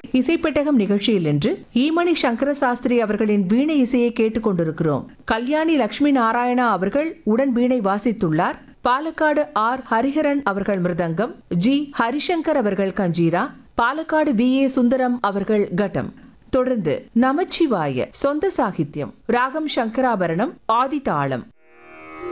இசைப்பெட்டகம் நிகழ்ச்சியில் என்று ஈமணி சங்கர சாஸ்திரி அவர்களின் வீணை இசையை கேட்டுக் கொண்டிருக்கிறோம். கல்யாணி லட்சுமி நாராயணா அவர்கள் உடன் வீணை வாசித்துள்ளார். பாலக்காடு ஆர் ஹரிஹரன் அவர்கள் மிருதங்கம், ஜி ஹரிசங்கர் அவர்கள் கஞ்சீரா, பாலக்காடு VA சுந்தரம் அவர்கள் கட்டம். தொடர்ந்து நமச்சிவாய சொந்த சாகித்யம், ராகம் சங்கராபரணம், ஆதி தாளம்.